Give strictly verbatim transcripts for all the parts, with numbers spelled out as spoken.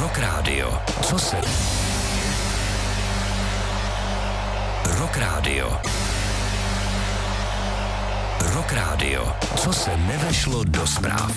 Rock Radio. Co se... Rock Radio. Rock Radio. Co se nevešlo do zpráv.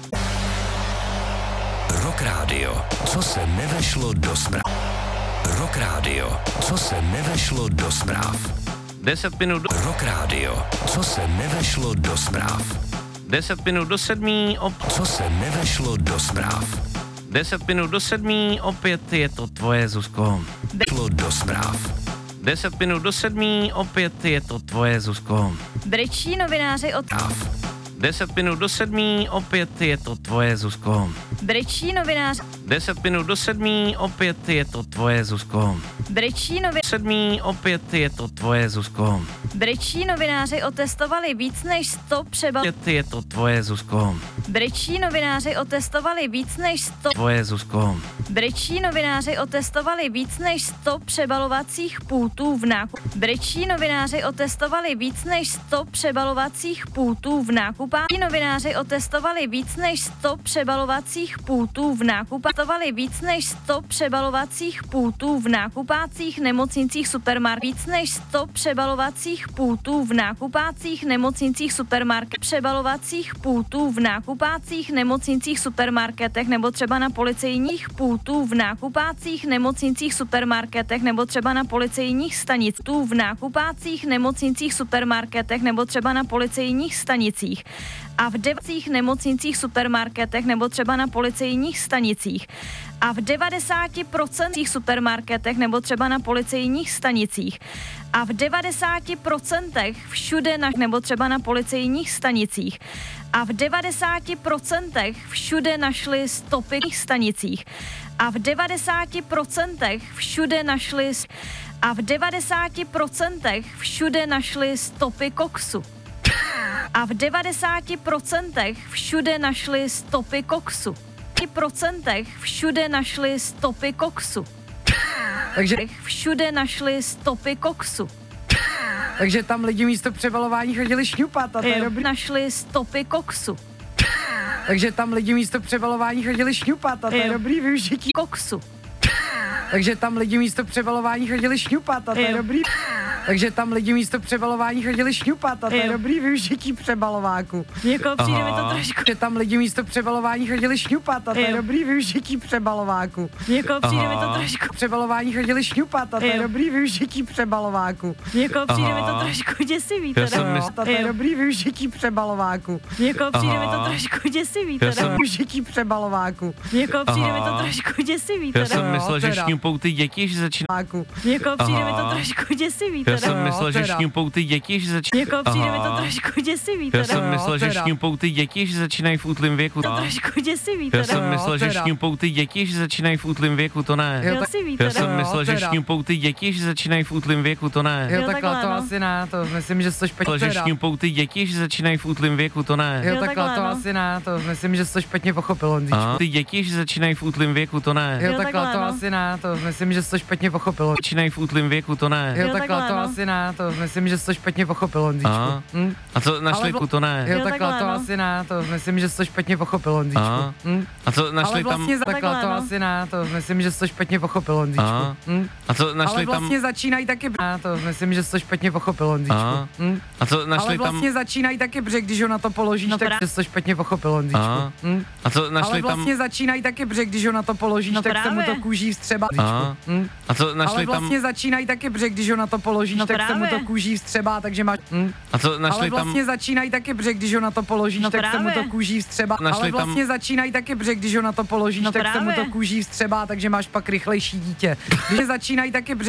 Rock Radio. Co se nevešlo do zpráv. Rock Radio. Co se nevešlo do zpráv. deset minut do... Rock Radio. Co se nevešlo do zpráv. deset minut do sedmí, op... Co se nevešlo do zpráv. deset minut do sedmí, opět je to tvoje, Zuzko. Šlo do zpráv. deset minut do sedmí, opět je to tvoje, Zuzko. Brečí novináři od... deset minut do sedmí, opět je to tvoje, Zuzko. Brečí novináři... deset minut do sedmí, opět je to tvoje, Zuzko. Brečí novi... sedmí, opět je to tvoje, Zuzko. Brečí novináři otestovali víc než sto přebal... Opět je to tvoje, Zuzko. Brečí novináři otestovali víc než sto... Tvoje, Zuzko. Brečí novináři otestovali víc než sto přebalovacích pultů v nákup... Brečí novináři otestovali víc než sto přebalovacích pultů v nákupách. Novináři otestovali víc než sto přebalovacích pultů v nákupách. Testovali víc než sto přebalovacích pultů v nákupácích, nemocnicích, supermarket. Víc než sto přebalovacích pultů v nákupácích, nemocnicích, supermarket. Přebalovacích pultů v nákupácích, nemocnicích, supermarketech nebo třeba na policejních pultů v nákupácích, nemocnicích, supermarketech nebo třeba na policejních stanicích. V nákupácích, nemocnicích, supermarketech nebo třeba na policejních stanicích. A v devacích nemocnicích, supermarketech nebo třeba na policejních stanicích. A v devadesáti procentech supermarketech nebo třeba na policejních stanicích. A v devadesáti procentech všude na, nebo třeba na policejních stanicích. A v devadesáti procentech všude našli stopy v stanicích. A v devadesáti procentech všude našli a v devadesáti procentech všude našli stopy koksu. A v devadesáti procentech všude našli stopy koksu. V procentech všude našli stopy koksu. Takže všude našli stopy koksu. Takže tam lidi místo přebalování chodili šňupat a to je dobrý. Našli stopy koksu. Takže tam lidi místo přebalování chodili šňupat a to je dobrý využití koksu. Takže tam lidi místo přebalování chodili šňupat a to je dobrý. Takže tam lidi místo přebalování chodili šňupat a to je dobrý využití přebalováku. Jako přijde mi to trošku. Že tam lidi místo přebalování chodili šňupat a to je dobrý využití přebalováku. Jako přijde mi to trošku. Přebalování chodili šňupat a to je dobrý využití přebalováku. Jako přijde mi to trošku děsivý Já teda. jsem mysl... A to je dobrý využití přebalováku. Jako přijde mi to trošku děsivý Já teda. jsem... Využití přebalováku. Jako přijde mi to trošku děsivý Já teda. jsem myslel, že šňupou ty děti, že začíná... Jako přijde mi to trošku děsivý Já teda. jsem myslel, že šňupou ty děti, že začíná... Jako přijde mi to trošku děsivý teda. Já jsem myslel, že šňupou ty děti, že začínají v útlém věku. To trošku děsivý Já teda. jsem myslel, že šňupou ty děti, že začínají v útlém věku, to ne. Děsivý Já teda. jsem myslel, že šňupou ty děti, že začínají v útlém věku, to ne. Jo, Jo, takhle takhle, to no. asi ne, to myslím, že to špatně Myslel, že teda. šňupou ty děti, že začínají v útlém věku, to ne. Jo, Jo, takhle takhle, to no. asi ne, to myslím, že to špatně pochopil, Honzíčku. A ty děti, že začínají v útlém věku, to ne. Jo, Jo, takhle takhle, to no. asi ne, to myslím, že to špatně pochopil. Začínají v útlém věku, to ne. Jo, Jo, takhle takhle, to no. asi ne, to myslím, že to špatně pochopil, Honzíčku. A? Hm? A co na Ale šliku, vl- to ne. Jo, Jo, takhle takhle, to no. asi ne, to myslím, že to špatně pochopil, Honzíčku. A? Hm? A co Ale našli tam... vlastně za takhle Takhle, to no. asi ne, to myslím, že to špatně pochopil, Honzíčku. A? Hm? A co Ale našli tam... vlastně začínají taky bř... to myslím, že to špatně pochopil, Honzíčku. A? Hm? A co Ale našli tam... vlastně začínají taky břeh, když ho na to položíš, No tak pra- to špatně pochopil, Honzíčku. A? Hm? A co Ale našli tam... vlastně začínají taky břeh, když ho na to položíš, No tak se mu to právě. kůží vstřebá. A? Hm? A co Ale našli tam... vlastně začínají taky břeh, když ho na to položíš, No tak se mu to právě. kůží vstřebá, takže máš... Hm? A co Ale našli tam... vlastně začínají taky břeh, když ho na to položíš, No tak se mu to právě. kůží vstřebá. Našli Ale tam- vlastně začínají taky břeh, když ho na to položíš, No tak se mu to právě. kůží vstřebá, takže máš pak rychlejší dítě. Když začínají taky břeh,